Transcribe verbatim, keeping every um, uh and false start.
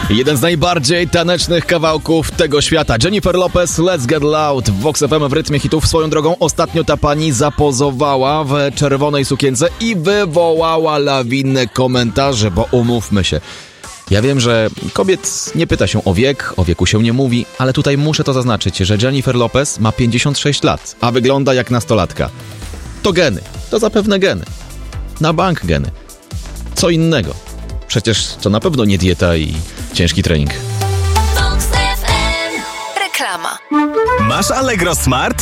Jeden z najbardziej tanecznych kawałków tego świata. Jennifer Lopez, Let's Get Loud w Vox F M w rytmie hitów. Swoją drogą ostatnio ta pani zapozowała w czerwonej sukience i wywołała lawinę komentarzy, bo umówmy się. Ja wiem, że kobiet nie pyta się o wiek, o wieku się nie mówi, ale tutaj muszę to zaznaczyć, że Jennifer Lopez ma pięćdziesiąt sześć lat, a wygląda jak nastolatka. To geny, to zapewne geny. Na bank geny. Co innego? Przecież to na pewno nie dieta i ciężki trening. Reklama. Masz Allegro Smart?